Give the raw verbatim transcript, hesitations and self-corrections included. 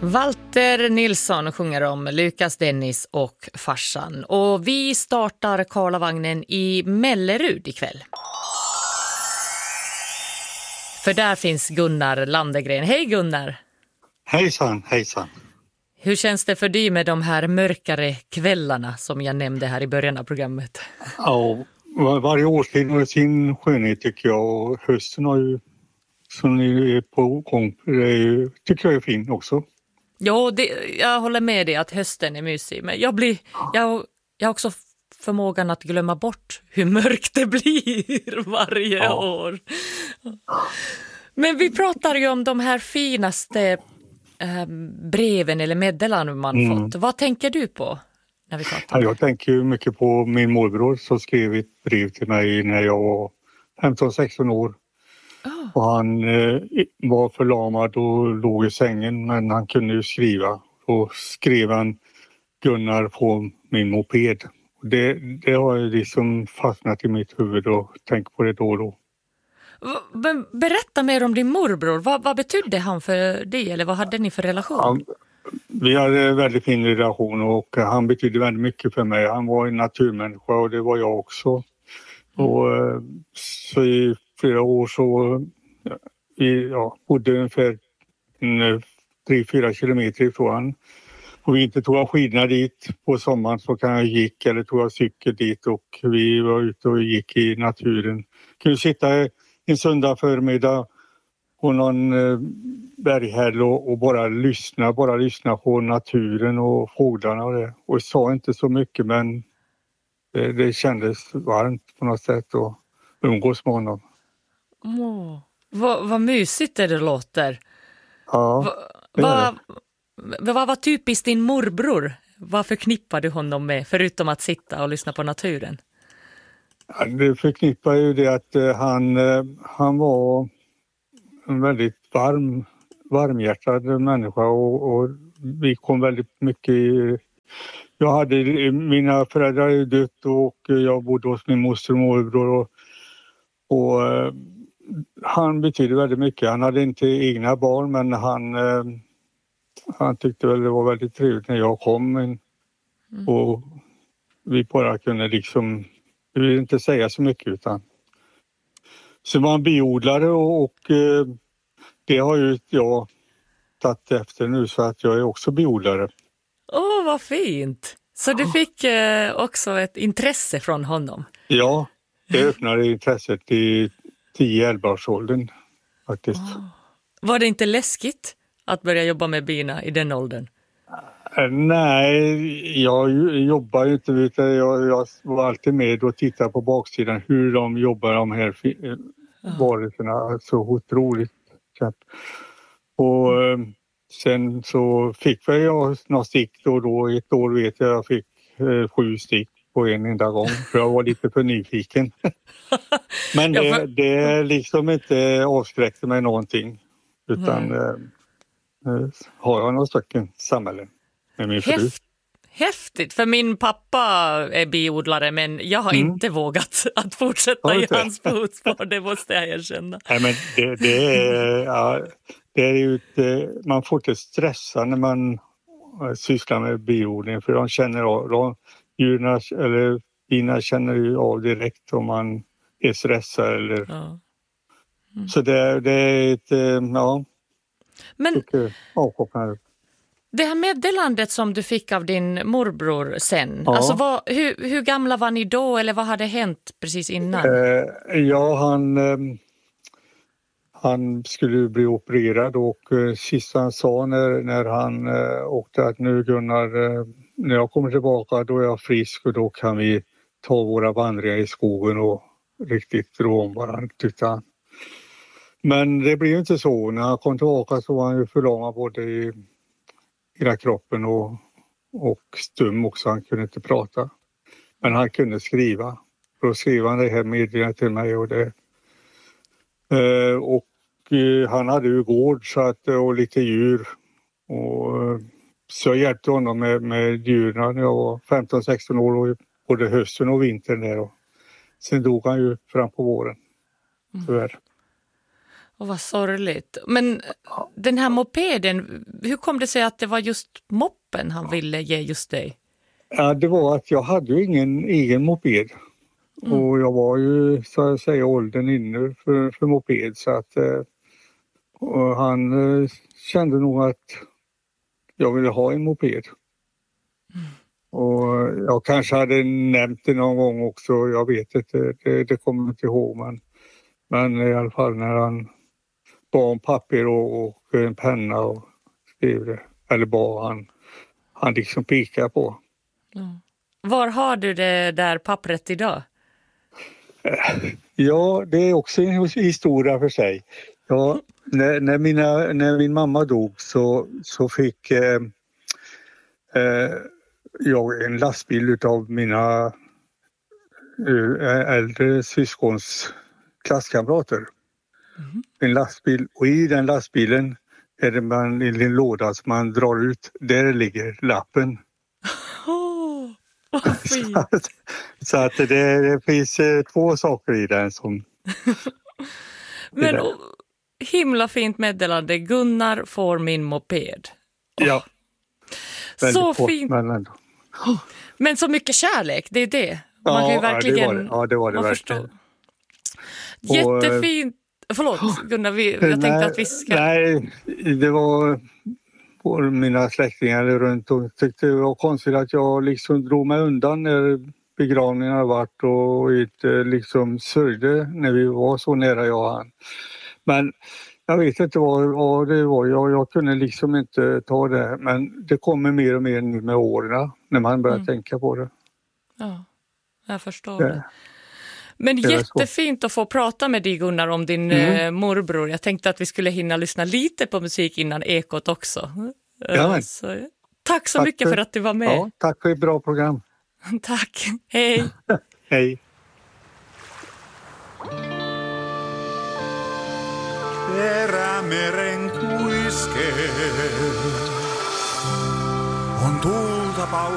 Walter Nilsson sjunger om Lukas, Dennis och farsan. Och vi startar Karlavagnen i Mellerud ikväll. För där finns Gunnar Landegren. Hej Gunnar! Hejsan, hejsan. Hur känns det för dig med de här mörkare kvällarna som jag nämnde här i början av programmet? Ja, var, varje årstid har sin skönhet tycker jag, och hösten har ju, som ni är på gång, det är ju, tycker jag är fin också. Jo, det, jag håller med dig att hösten är mysig, men jag, blir, jag, jag har också förmågan att glömma bort hur mörkt det blir varje ja. år. Men vi pratar ju om de här finaste eh, breven eller meddelanden man mm. fått. Vad tänker du på när vi pratar? Ja, jag tänker ju mycket på min morbror som skrev ett brev till mig när jag var femton sexton år. Oh. Och han eh, var förlamad och låg i sängen, men han kunde ju skriva. Och skrev han Gunnar på min moped. Och det, det har ju liksom fastnat i mitt huvud och tänkt på det då och då. Men berätta mer om din morbror. Vad, vad betydde han för dig, eller vad hade ni för relation? Han, vi hade en väldigt fin relation och han betydde väldigt mycket för mig. Han var en naturmänniska och det var jag också. Mm. Och så i flera år så vi ja, bodde ungefär tre fyra kilometer ifrån. Och vi inte tog jag skidorna dit på sommaren så kan jag gick eller tog jag cykel dit och vi var ute och gick i naturen. Kunde sitta en söndag förmiddag på någon berghäll och, och bara lyssna, bara lyssna på naturen och fåglarna och det. Och jag sa inte så mycket, men det, det kändes varmt på något sätt att umgås med honom. Åh, vad, vad mysigt det låter. Ja, Va, det va, det. Vad var typiskt din morbror? Vad förknippar du honom med, förutom att sitta och lyssna på naturen? Ja, det förknippar ju det att uh, han, uh, han var en väldigt varm, varmhjärtad människa och, och vi kom väldigt mycket i, jag hade, mina föräldrar är dött och jag bodde hos min moster och morbror och, och uh, han betydde väldigt mycket. Han hade inte egna barn, men han, uh, han tyckte väl det var väldigt trevligt när jag kom men, mm. och vi bara kunde liksom, jag vill inte säga så mycket utan. Så var han biodlare och, och eh, det har ju jag tagit efter nu så att jag är också biodlare. Åh, oh, vad fint! Så du fick eh, också ett intresse från honom? Ja, det öppnade intresset i tio elva årsåldern faktiskt. Oh. Var det inte läskigt att börja jobba med bina i den åldern? Nej, jag jobbar ju inte, vet jag, jag var alltid med och tittade på baksidan hur de jobbar de här varelserna, så otroligt. Och mm. sen så fick jag några stick då och då, ett år vet jag jag fick eh, sju stick på en enda gång för jag var lite för nyfiken. Men det, för... det liksom inte avskräckte mig någonting utan mm. eh, har jag några stycken samhällen. Häft, häftigt, för min pappa är biodlare men jag har mm. inte vågat att fortsätta i hans fotspår, det måste jag erkänna. Nej, men det, det, är, ja, det är ju ett, man får inte stressa när man sysslar med biodling för de känner av, de, djurna eller bina känner ju av direkt om man är stressad eller ja. mm. Så det, det är ett, ja, men avkoppnande. Det här meddelandet som du fick av din morbror sen, ja. alltså vad, hur, hur gamla var ni då eller vad hade hänt precis innan? Eh, ja, han, eh, han skulle bli opererad och eh, sist han sa när, när han eh, åkte att nu Gunnar, eh, när jag kommer tillbaka då är jag frisk och då kan vi ta våra vandringar i skogen och riktigt rå om varandra, tyckte han. Men det blev inte så. När han kom tillbaka så var han ju förlamad både i hela kroppen och, och stum också. Han kunde inte prata. Men han kunde skriva. Då skrev han det här meddelandet till mig. Och, det, eh, och eh, han hade ju gård så att, och lite djur. Och, eh, så jag hjälpte honom med, med djuren när jag var femton sexton år. Och både hösten och vintern där. Och sen dog han ju fram på våren. Tyvärr. Och vad sorgligt. Men den här mopeden, hur kom det sig att det var just moppen han ville ge just dig? Ja, det var att jag hade ju ingen egen moped. Mm. Och jag var ju så att säga åldern inne för, för moped så att och han eh, kände nog att jag ville ha en moped. Mm. Och jag kanske hade nämnt det någon gång också, jag vet inte, det, det kommer jag inte ihåg men, men i alla fall när han bad om papper och, och en penna och skrev det, eller bad han, han liksom pekade på. Mm. Var har du det där pappret idag? Ja, det är också en historia för sig. Ja, när, när, mina, när min mamma dog så, så fick eh, eh, jag en lastbil av mina eh, äldre syskons klasskamrater. Mm. En lastbil, och i den lastbilen är det man, en liten låda som man drar ut. Där ligger lappen. Oh, så att, så att det, det finns eh, två saker i den som... Men och, himla fint meddelande. Gunnar får min moped. Oh. Ja. Så kort, fint. Men, ändå. Men så mycket kärlek, det är det. Man ja, kan ju verkligen... ja, det var det. Ja, det var det verkligen. Jättefint. Förlåt, Gunnar, vi, jag tänkte nej, att vi ska... Nej, det var på mina släktingar runt och tyckte det var konstigt att jag liksom drog mig undan när begravningen hade varit och inte liksom sörjde när vi var så nära jag och han. Men jag vet inte vad, vad det var, jag, jag kunde liksom inte ta det, men det kommer mer och mer nu med åren när man börjar mm. tänka på det. Ja, jag förstår det. det. Men det jättefint att få prata med dig, Gunnar, om din mm. eh, morbror. Jag tänkte att vi skulle hinna lyssna lite på musik innan Ekot också. Ja, så, tack så tack mycket för, för att du var med. Ja, tack för ett bra program. Tack, hej. Hej. Perämeren kuiskee on tulta